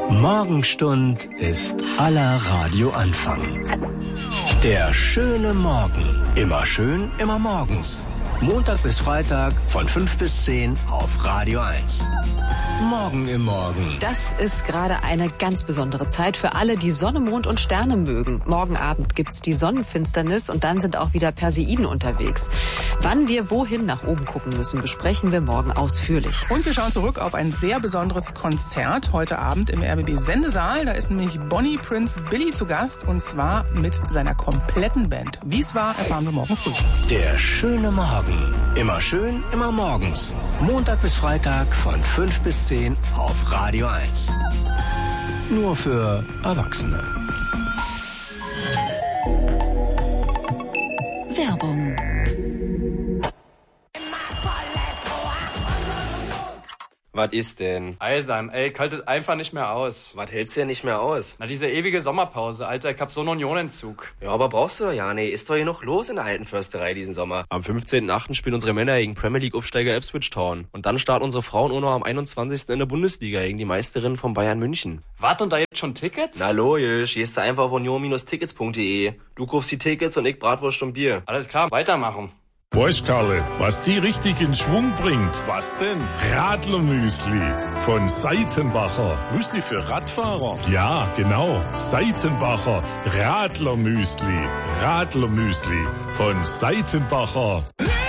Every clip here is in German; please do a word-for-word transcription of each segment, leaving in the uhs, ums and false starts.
Morgenstund ist aller Radioanfang. Der schöne Morgen. Immer schön, immer morgens. Montag bis Freitag von fünf bis zehn auf Radio eins. Morgen im Morgen. Das ist gerade eine ganz besondere Zeit für alle, die Sonne, Mond und Sterne mögen. Morgen Abend gibt's die Sonnenfinsternis und dann sind auch wieder Perseiden unterwegs. Wann wir wohin nach oben gucken müssen, besprechen wir morgen ausführlich. Und wir schauen zurück auf ein sehr besonderes Konzert heute Abend im R B B-Sendesaal. Da ist nämlich Bonnie Prince Billy zu Gast und zwar mit seiner kompletten Band. Wie es war, erfahren wir morgen früh. Der schöne Morgen. Immer schön, immer morgens. Montag bis Freitag von fünf bis zehn auf Radio eins. Nur für Erwachsene. Werbung. Was ist denn? Eisam, ey, ich halte es einfach nicht mehr aus. Was hältst du denn nicht mehr aus? Na, diese ewige Sommerpause, Alter, ich hab so einen Unionentzug. Ja, aber brauchst du doch ja, nee. Ist doch hier noch los in der alten Försterei diesen Sommer. Am fünfzehnten achten spielen unsere Männer gegen Premier League-Aufsteiger Ipswich Town. Und dann starten unsere Frauen auch noch am einundzwanzigsten in der Bundesliga gegen die Meisterinnen von Bayern München. Wart, und da jetzt schon Tickets? Na logisch, gehst du einfach auf union Bindestrich tickets punkt de. Du kaufst die Tickets und ich Bratwurst und Bier. Alles klar, weitermachen. Weißt Karle, was die richtig in Schwung bringt? Was denn? Radlermüsli von Seitenbacher. Müsli für Radfahrer? Ja, genau. Seitenbacher Radlermüsli. Radlermüsli von Seitenbacher.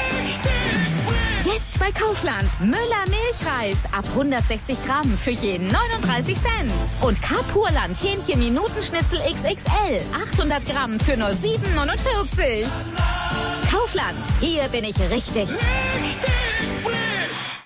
Jetzt bei Kaufland. Müller Milchreis ab hundertsechzig Gramm für jeden neununddreißig Cent. Und Carpurland Hähnchen Minutenschnitzel X X L. achthundert Gramm für nur sieben neunundvierzig. Kaufland, hier bin ich richtig. Richtig frisch.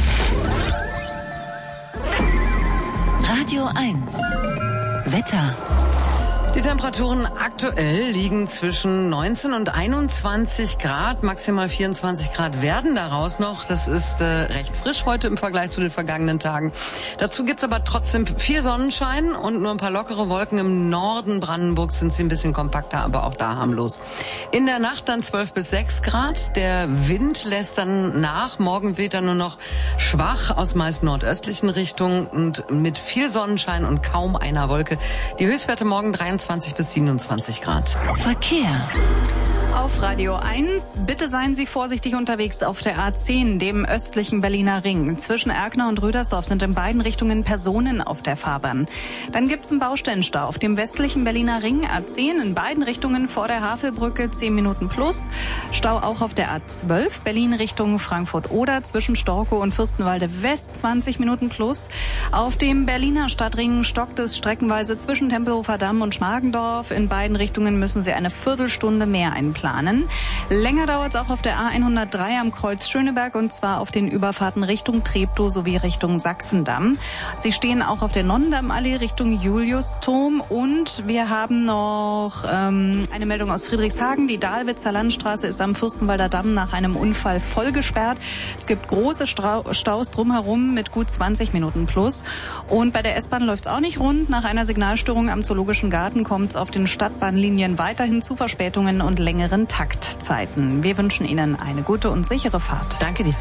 Radio eins. Wetter. Die Temperaturen aktuell liegen zwischen neunzehn und einundzwanzig Grad, maximal vierundzwanzig Grad werden daraus noch. Das ist äh, recht frisch heute im Vergleich zu den vergangenen Tagen. Dazu gibt's aber trotzdem viel Sonnenschein und nur ein paar lockere Wolken. Im Norden Brandenburgs sind sie ein bisschen kompakter, aber auch da harmlos. In der Nacht dann zwölf bis sechs Grad. Der Wind lässt dann nach. Morgen weht er nur noch schwach aus meist nordöstlichen Richtungen und mit viel Sonnenschein und kaum einer Wolke. Die Höchstwerte morgen dreiundzwanzig bis siebenundzwanzig Grad. Verkehr. Auf Radio eins, bitte seien Sie vorsichtig unterwegs auf der A zehn, dem östlichen Berliner Ring. Zwischen Erkner und Rüdersdorf sind in beiden Richtungen Personen auf der Fahrbahn. Dann gibt's einen Baustellenstau auf dem westlichen Berliner Ring, A zehn, in beiden Richtungen vor der Havelbrücke, zehn Minuten plus. Stau auch auf der A zwölf, Berlin Richtung Frankfurt-Oder, zwischen Storkow und Fürstenwalde West, zwanzig Minuten plus. Auf dem Berliner Stadtring stockt es streckenweise zwischen Tempelhofer Damm und Schmargendorf. In beiden Richtungen müssen Sie eine Viertelstunde mehr einplanen. Länger dauert es auch auf der A hundertdrei am Kreuz Schöneberg und zwar auf den Überfahrten Richtung Treptow sowie Richtung Sachsendamm. Sie stehen auch auf der Nonnendammallee Richtung Juliusturm und wir haben noch ähm, eine Meldung aus Friedrichshagen. Die Dahlwitzer Landstraße ist am Fürstenwalder Damm nach einem Unfall voll gesperrt. Es gibt große Strau- Staus drumherum mit gut zwanzig Minuten plus. Und bei der S-Bahn läuft es auch nicht rund. Nach einer Signalstörung am Zoologischen Garten kommt es auf den Stadtbahnlinien weiterhin zu Verspätungen und längeren Taktzeiten. Wir wünschen Ihnen eine gute und sichere Fahrt. Danke dir.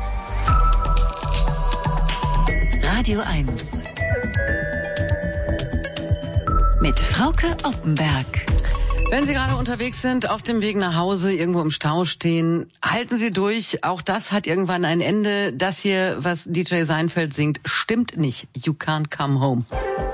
Radio eins. Mit Frauke Oppenberg. Wenn Sie gerade unterwegs sind, auf dem Weg nach Hause, irgendwo im Stau stehen, halten Sie durch. Auch das hat irgendwann ein Ende. Das hier, was D J Seinfeld singt, stimmt nicht. You can't come home.